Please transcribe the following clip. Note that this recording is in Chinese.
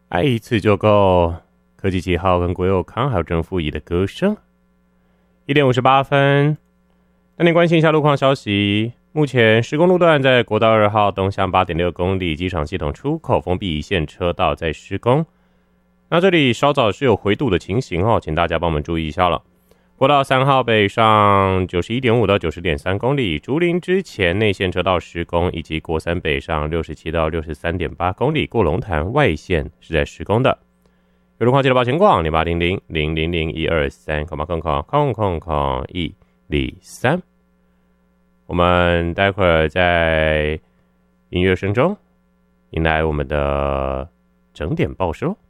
爱一次就够。科技7号跟国有康还有郑富仪的歌声。1点58分，带您关心一下路况消息。目前施工路段在国道2号东向8.6公里，机场系统出口封闭一线车道在施工。那这里稍早是有回堵的情形哦，请大家帮我们注意一下了。国道3号北上 91.5 到 90.3 公里，竹林之前内线车道施工，以及国3北上67到 63.8 公里，过龙潭外线是在施工的。有路况记得报情况0800-000-123，我们待会儿在音乐声中迎来我们的整点报时喽。